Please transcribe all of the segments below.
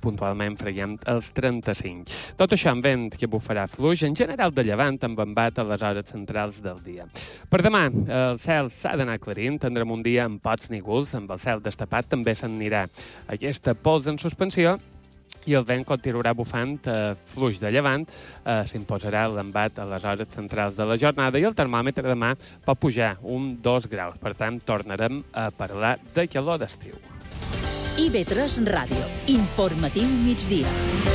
puntualment freiem els 35. Tot això amb vent que bufarà fluix, en general de llevant, amb embat a les hores centrals del dia. Per demà, el cel s'ha d'anar aclarint, tindrem un dia amb pocs nígols, amb el cel destapat també s'anirà aquesta pols en suspensió, i el vent continuarà bufant fluix de llevant, s'imposarà l'embat a les hores centrals de la jornada i el termòmetre demà pot pujar 1-2 graus. Per tant, tornarem a parlar de calor d'estiu. IB3 Ràdio. Informatiu migdia.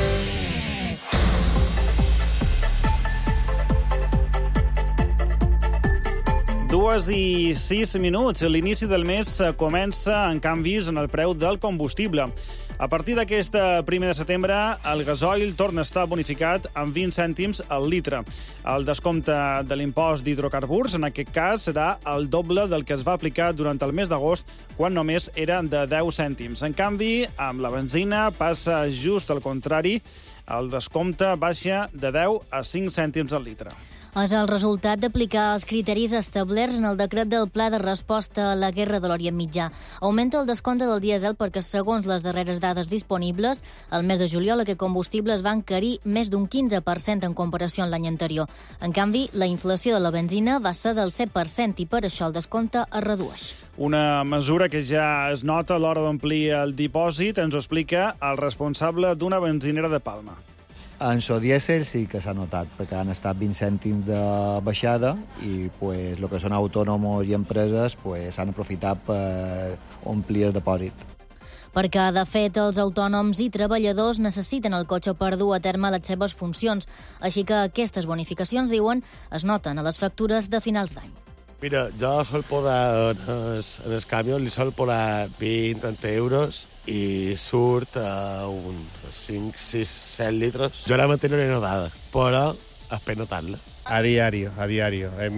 Dues i 6 minuts. L'inici del mes comença amb canvis en el preu del combustible. A partir d'aquest 1 de setembre, el gasoil torna a estar bonificat amb 20 cèntims al litre. El descompte de l'impost d'hidrocarburs, en aquest cas, serà el doble del que es va aplicar durant el mes d'agost, quan només era de 10 cèntims. En canvi, amb la benzina passa just al contrari. El descompte baixa de 10 a 5 cèntims al litre. És el resultat d'aplicar els criteris establerts en el decret del Pla de Resposta a la Guerra de l'Orient Mitjà. Augmenta el descompte del dièsel perquè, segons les darreres dades disponibles, el mes de juliol aquest combustible es va encarir més d'un 15% en comparació amb l'any anterior. En canvi, la inflació de la benzina va ser del 7% i per això el descompte es redueix. Una mesura que ja es nota a l'hora d'omplir el dipòsit, ens ho explica el responsable d'una benzinera de Palma. En so dièsel sí que s'ha notat, perquè han estat 20 cèntims de baixada i el que són autònoms i empreses han aprofitat per omplir el depòsit. Perquè, de fet, els autònoms i treballadors necessiten el cotxe per dur a terme les seves funcions. Així que aquestes bonificacions, diuen, es noten a les factures de finals d'any. Mira, jo sol posar en el camió, li sol posar 20-30 euros i surt un 5, 6, 7 litros. Yo la mantengo notada, pero espero notarla. A diario. Es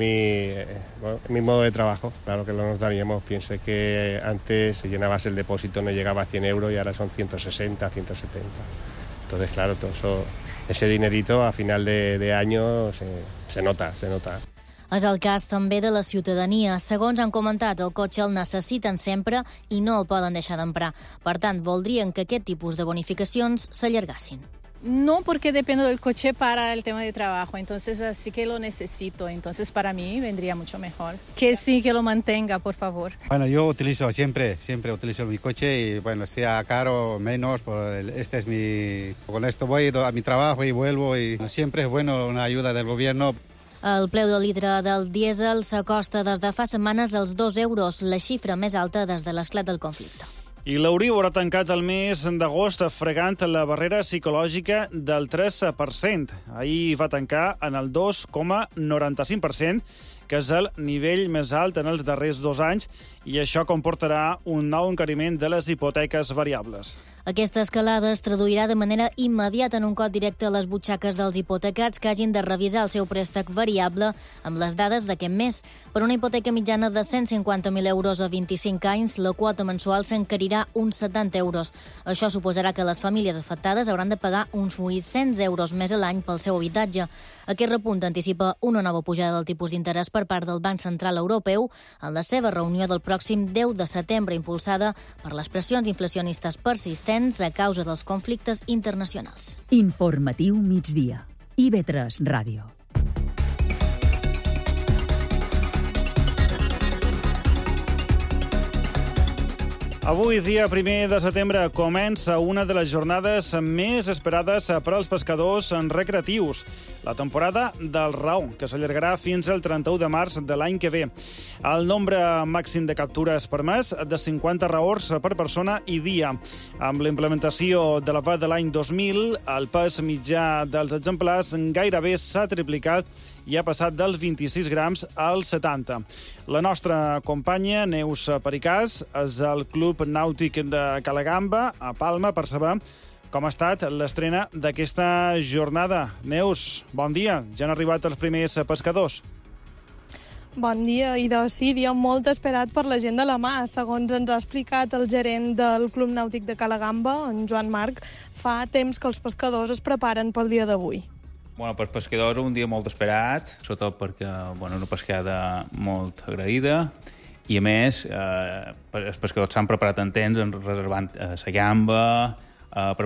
mi modo de trabajo. Claro que lo notaríamos. Piense que antes se llenabas el depósito, no llegaba a 100 euros y ahora son 160, 170. Entonces, claro, todo eso, ese dinerito a final de año se nota. És el cas també de la ciutadania. Segons han comentat, el cotxe el necessiten sempre i no el poden deixar d'emprar. Per tant, voldrien que aquest tipus de bonificacions s'allargassin. No, porque dependo del coche para el tema de trabajo, entonces así que lo necesito, entonces para mí vendría mucho mejor. Que sí, que lo mantenga, por favor. Bueno, yo utilizo siempre utilizo mi coche y sea caro o menos, con esto voy a mi trabajo y vuelvo y siempre es bueno una ayuda del gobierno. El preu del litre del dièsel s'acosta des de fa setmanes als 2 euros, la xifra més alta des de l'esclat del conflicte. I l'Euribor ha tancat el mes d'agost fregant la barrera psicològica del 3%. Ahir va tancar en el 2,95%, que és el nivell més alt en els darrers 2 anys, i això comportarà un nou encariment de les hipoteques variables. Aquesta escalada es traduirà de manera immediata en un cop directe a les butxaques dels hipotecats que hagin de revisar el seu préstec variable amb les dades d'aquest mes. Per una hipoteca mitjana de 150.000 euros a 25 anys, la quota mensual s'encarirà uns 70 euros. Això suposarà que les famílies afectades hauran de pagar uns 800 euros més a l'any pel seu habitatge. Aquest repunt anticipa una nova pujada del tipus d'interès per part del Banc Central Europeu en la seva reunió del pròxim 10 de setembre, impulsada per les pressions inflacionistes persistents a causa dels conflictes internacionals. Informatiu migdia. IB3 Ràdio. Avui, dia 1 de setembre, comença una de les jornades més esperades per als pescadors recreatius, la temporada del raó, que s'allargarà fins al 31 de març de l'any que ve. El nombre màxim de captures permès de 50 raors per persona i dia. Amb la implementació de la VAT de l'any 2000, el pes mitjà dels exemplars gairebé s'ha triplicat i ha passat dels 26 grams als 70. La nostra companya, Neus Pericàs, és al Club Nàutic de Calagamba, a Palma, per saber com ha estat l'estrena d'aquesta jornada. Neus, bon dia. Ja han arribat els primers pescadors. Bon dia, i sí, dia molt esperat per la gent de la mà. Segons ens ha explicat el gerent del Club Nàutic de Calagamba, en Joan Marc, fa temps que els pescadors es preparen pel dia d'avui. Bueno, per pescadors un dia molt esperat, sobretot perquè una pescada molt agraïda, i a més els pescadors s'han preparat en temps reservant la gamba, per